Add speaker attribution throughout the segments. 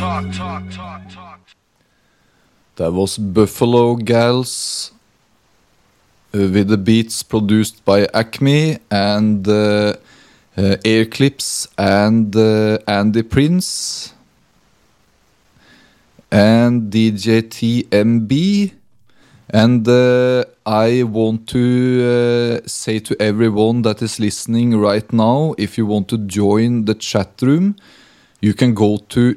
Speaker 1: That was Buffalo Gals with the beats produced by Acme and Air Clips and Andy Prince and DJ TMB. And I want to say to everyone that is listening right now, if you want to join the chat room, you can go to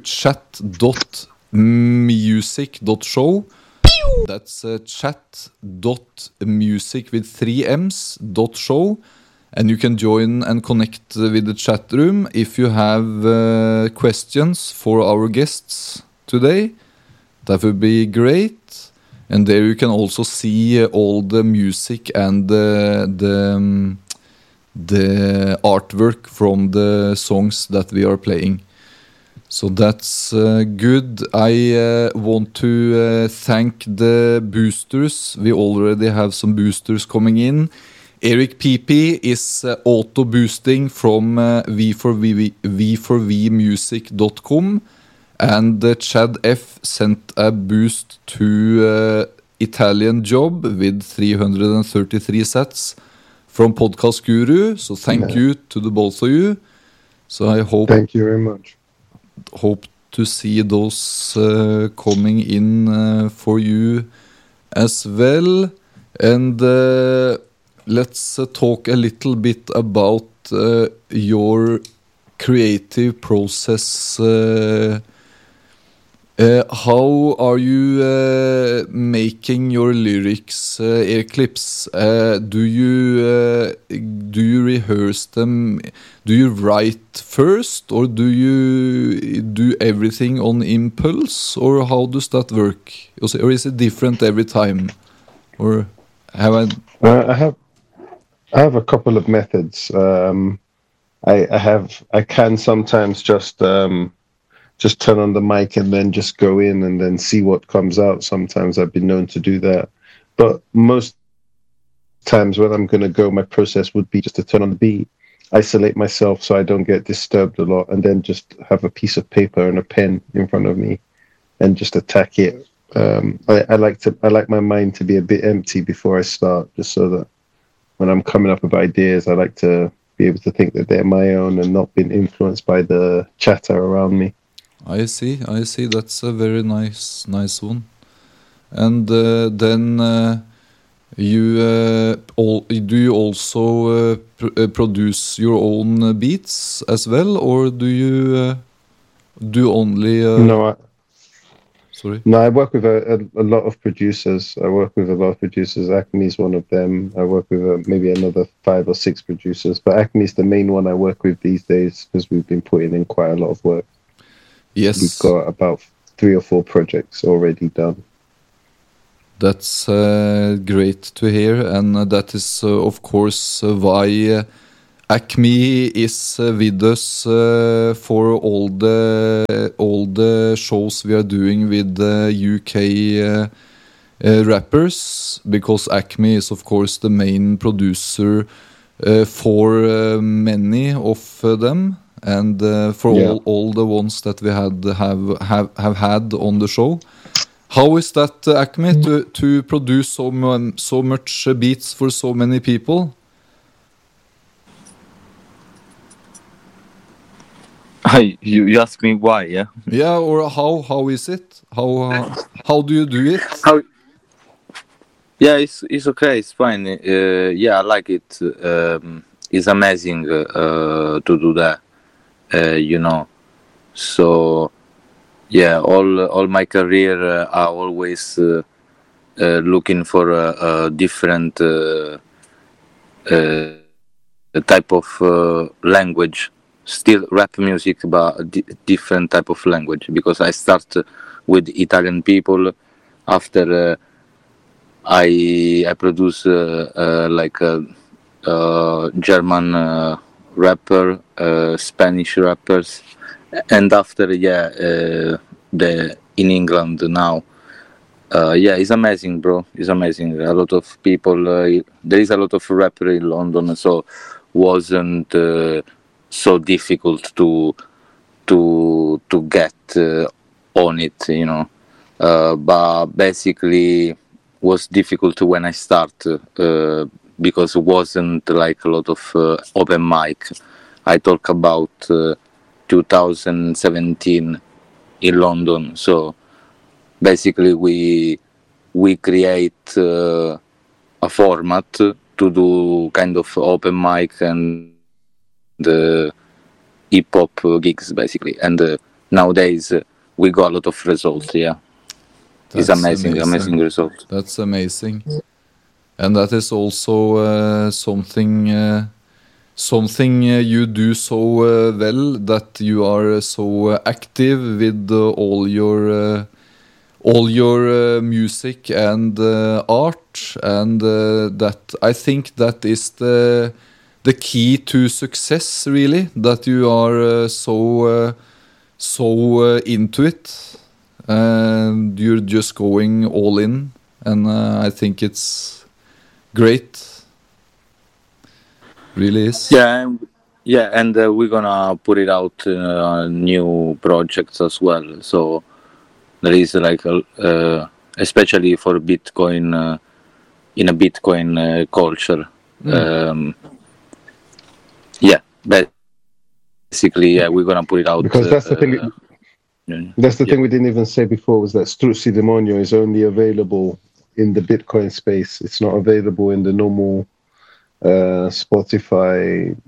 Speaker 1: chat.music.show. That's chat.music with 3 M's .show. And you can join and connect with the chat room if you have questions for our guests today. That would be great. And there you can also see all the music and the artwork from the songs that we are playing. So that's good. I want to thank the boosters. We already have some boosters coming in. Eric PP is auto-boosting from v4vmusic.com. And Chad F sent a boost to Italian Job with 333 sets from Podcast Guru. So thank you to the both of you. So I hope...
Speaker 2: Thank you very much.
Speaker 1: Hope to see those coming in for you as well. And let's talk a little bit about your creative process. How are you making your lyrics, Air Clips? Do you rehearse them? Do you write first, or do you do everything on impulse, or how does that work? Or is it different every time? Or have I
Speaker 2: have a couple of methods. I can sometimes just turn on the mic and then just go in and then see what comes out. Sometimes I've been known to do that. But most times when I'm going to go, my process would be just to turn on the beat, isolate myself so I don't get disturbed a lot, and then just have a piece of paper and a pen in front of me and just attack it. I like my mind to be a bit empty before I start, just so that when I'm coming up with ideas, I like to be able to think that they're my own and not being influenced by the chatter around me.
Speaker 1: I see. That's a very nice one. And then do you also produce your own beats as well, or do you do only?
Speaker 2: No,
Speaker 1: sorry.
Speaker 2: No, I work with a lot of producers. Acme is one of them. I work with maybe another 5 or 6 producers, but Acme is the main one I work with these days because we've been putting in quite a lot of work.
Speaker 1: Yes.
Speaker 2: We've got about 3 or 4 projects already done.
Speaker 1: That's great to hear, and that is of course why Acme is with us for all the shows we are doing with the UK rappers, because Acme is of course the main producer for many of them. And for all the ones that we have had on the show. How is that, Acme, to produce so much beats for so many people?
Speaker 3: Hi, you ask me why, yeah?
Speaker 1: Yeah, or how is it? How do you do it?
Speaker 3: Yeah, it's okay, it's fine. Yeah, I like it. It's amazing to do that. So yeah, all my career I always looking for a different type of language, still rap music, but different type of language, because I start with Italian people. After I produce like a German rapper, Spanish rappers, and after the in England now. It's amazing, bro. It's amazing. A lot of people. There is a lot of rapper in London, so wasn't so difficult to get on it, you know. But basically was difficult when I start because it wasn't like a lot of open mic. I talk about 2017 in London. So basically we create a format to do kind of open mic and the hip hop gigs basically. And nowadays we got a lot of results. Yeah. It's amazing result.
Speaker 1: That's amazing. And that is also something you do so well, that you are so active with all your music and art, and that I think that is the key to success, really, that you are so into it. And you're just going all in, and I think it's great. Really is.
Speaker 3: Yeah, and we're gonna put it out new projects as well. So there is like especially for Bitcoin in a Bitcoin culture. Yeah, basically, yeah, we're gonna put it out
Speaker 2: because that's the thing. That's the thing we didn't even say before, was that Struzzi Demonio is only available in the Bitcoin space. It's not available in the normal Spotify,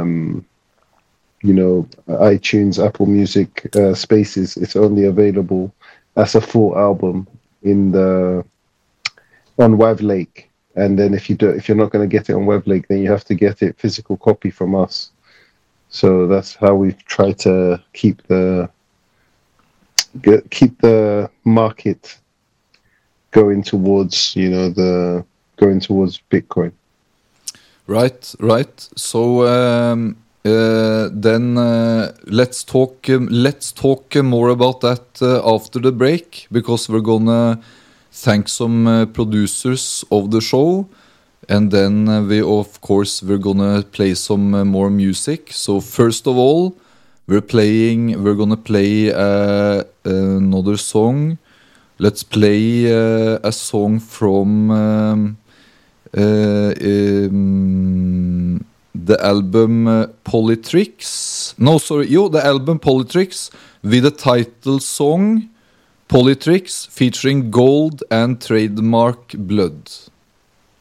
Speaker 2: iTunes, Apple Music spaces. It's only available as a full album on Wavlake. And then if you're not going to get it on Wavlake, then you have to get it physical copy from us. So that's how we've tried to keep the market going towards Bitcoin.
Speaker 1: Right. So then let's talk more about that after the break, because we're gonna thank some producers of the show, and then we're gonna play some more music. So first of all, we're gonna play another song. Let's play a song from the album Polytrix. The album Polytrix, with the title song Polytrix featuring Gold and Trademark Blood.